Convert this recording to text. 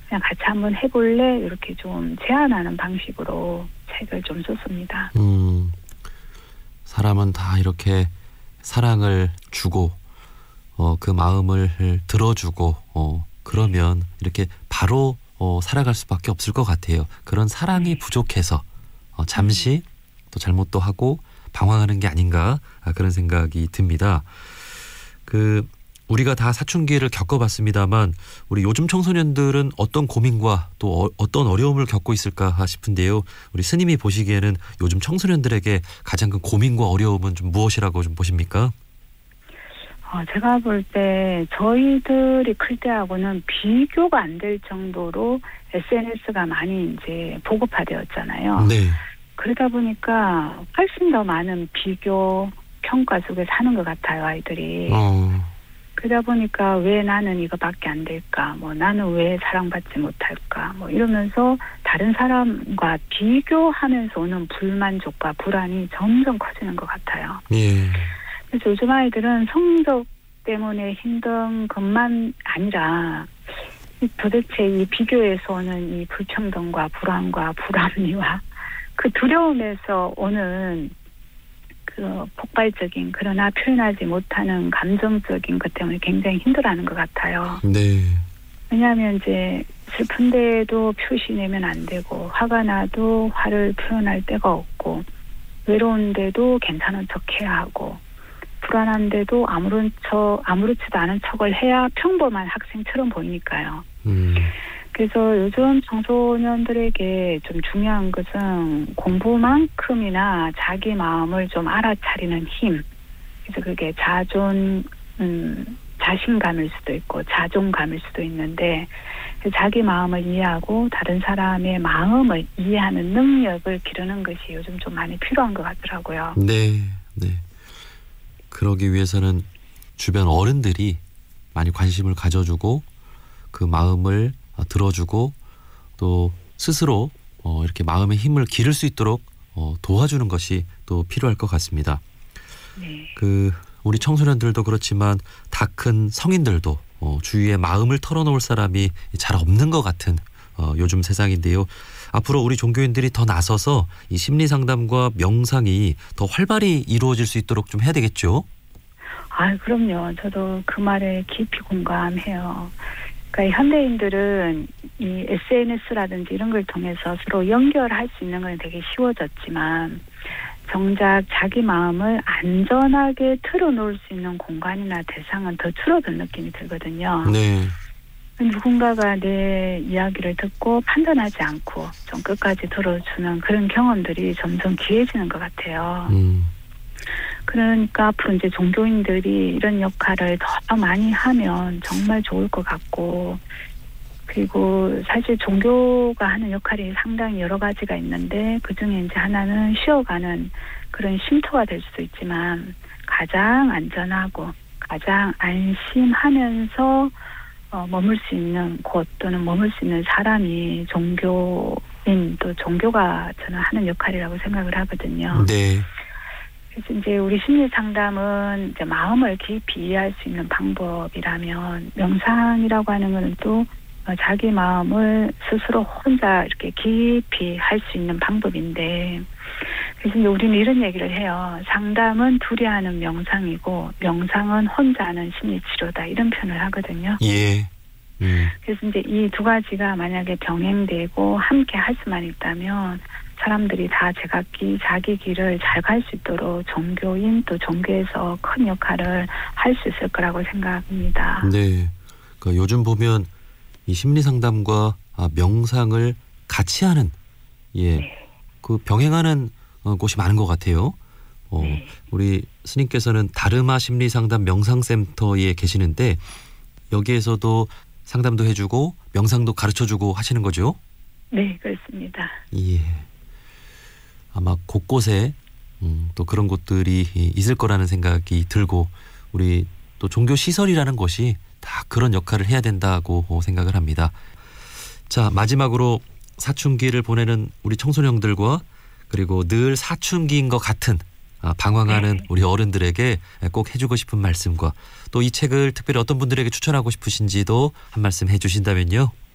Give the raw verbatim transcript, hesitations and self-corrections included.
그냥 같이 한번 해볼래? 이렇게 좀 제안하는 방식으로 책을 좀 썼습니다. 음, 사람은 다 이렇게 사랑을 주고 어, 그 마음을 들어주고 어, 그러면 이렇게 바로 어, 살아갈 수밖에 없을 것 같아요. 그런 사랑이 부족해서 어, 잠시 또 잘못도 하고 방황하는 게 아닌가 아, 그런 생각이 듭니다. 그 우리가 다 사춘기를 겪어봤습니다만 우리 요즘 청소년들은 어떤 고민과 또 어, 어떤 어려움을 겪고 있을까 싶은데요. 우리 스님이 보시기에는 요즘 청소년들에게 가장 큰 고민과 어려움은 좀 무엇이라고 좀 보십니까? 어, 제가 볼 때 저희들이 클 때하고는 비교가 안 될 정도로 에스엔에스가 많이 이제 보급화되었잖아요. 네. 그러다 보니까 훨씬 더 많은 비교, 평가 속에 사는 것 같아요, 아이들이. 어. 그러다 보니까 왜 나는 이거밖에 안 될까? 뭐 나는 왜 사랑받지 못할까? 뭐 이러면서 다른 사람과 비교하면서 오는 불만족과 불안이 점점 커지는 것 같아요. 예. 그래서 요즘 아이들은 성적 때문에 힘든 것만 아니라 도대체 이 비교에서 오는 이 불평등과 불안과 불합리와 그 두려움에서 오는 그 폭발적인 그러나 표현하지 못하는 감정적인 것 때문에 굉장히 힘들어하는 것 같아요. 네. 왜냐하면 이제 슬픈데도 표시 내면 안 되고 화가 나도 화를 표현할 데가 없고 외로운데도 괜찮은 척해야 하고 불안한데도 아무런 척 아무렇지도 않은 척을 해야 평범한 학생처럼 보이니까요. 음. 그래서 요즘 청소년들에게 좀 중요한 것은 공부만큼이나 자기 마음을 좀 알아차리는 힘. 그래서 그게 자존, 음, 자신감일 수도 있고 자존감일 수도 있는데 자기 마음을 이해하고 다른 사람의 마음을 이해하는 능력을 기르는 것이 요즘 좀 많이 필요한 것 같더라고요. 네, 네. 그러기 위해서는 주변 어른들이 많이 관심을 가져주고 그 마음을 들어주고 또 스스로 어 이렇게 마음의 힘을 기를 수 있도록 어 도와주는 것이 또 필요할 것 같습니다. 네. 그 우리 청소년들도 그렇지만 다 큰 성인들도 어 주위에 마음을 털어놓을 사람이 잘 없는 것 같은 어 요즘 세상인데요. 앞으로 우리 종교인들이 더 나서서 이 심리 상담과 명상이 더 활발히 이루어질 수 있도록 좀 해야 되겠죠? 아, 그럼요. 저도 그 말에 깊이 공감해요. 그러니까 현대인들은 이 에스엔에스라든지 이런 걸 통해서 서로 연결할 수 있는 건 되게 쉬워졌지만 정작 자기 마음을 안전하게 털어놓을 수 있는 공간이나 대상은 더 줄어든 느낌이 들거든요. 네. 누군가가 내 이야기를 듣고 판단하지 않고 좀 끝까지 들어주는 그런 경험들이 점점 귀해지는 것 같아요. 음. 그러니까 앞으로 이제 종교인들이 이런 역할을 더 많이 하면 정말 좋을 것 같고, 그리고 사실 종교가 하는 역할이 상당히 여러 가지가 있는데 그중에 이제 하나는 쉬어가는 그런 쉼터가 될 수도 있지만 가장 안전하고 가장 안심하면서 어, 머물 수 있는 곳 또는 머물 수 있는 사람이 종교인 또 종교가 저는 하는 역할이라고 생각을 하거든요. 네. 그래서 이제 우리 심리 상담은 이제 마음을 깊이 이해할 수 있는 방법이라면 명상이라고 하는 것은 또 자기 마음을 스스로 혼자 이렇게 깊이 할 수 있는 방법인데, 그래서 이제 우리는 이런 얘기를 해요. 상담은 둘이 하는 명상이고 명상은 혼자 하는 심리치료다, 이런 표현을 하거든요. 예. 음. 그래서 이제 이 두 가지가 만약에 병행되고 함께 할 수만 있다면 사람들이 다 제각기 자기 길을 잘 갈 수 있도록 종교인 또 종교에서 큰 역할을 할 수 있을 거라고 생각합니다. 네. 그러니까 요즘 보면 이 심리 상담과 아, 명상을 같이 하는 예, 네. 그 병행하는 어, 곳이 많은 것 같아요. 어, 네. 우리 스님께서는 다르마 심리 상담 명상센터에 계시는데 여기에서도 상담도 해주고 명상도 가르쳐주고 하시는 거죠? 네, 그렇습니다. 예. 아마 곳곳에 음, 또 그런 곳들이 있을 거라는 생각이 들고 우리 또 종교 시설이라는 것이 다 그런 역할을 해야 된다고 생각을 합니다. 자, 마지막으로 사춘기를 보내는 우리 청소년들과 그리고 늘 사춘기인 것 같은 아, 방황하는 네. 우리 어른들에게 꼭 해주고 싶은 말씀과 또 이 책을 특별히 어떤 분들에게 추천하고 싶으신지도 한 말씀 해주신다면요.